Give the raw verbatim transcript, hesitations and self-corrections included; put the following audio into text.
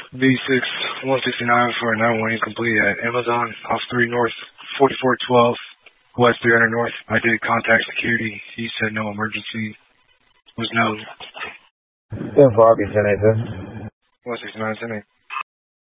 B six one sixty-nine for a nine one incomplete at Amazon, off three North, forty-four twelve, West three hundred North. I did contact security. He said no emergency was known. ten four, I'll be ten eight, sir. one sixty-nine, ten eight.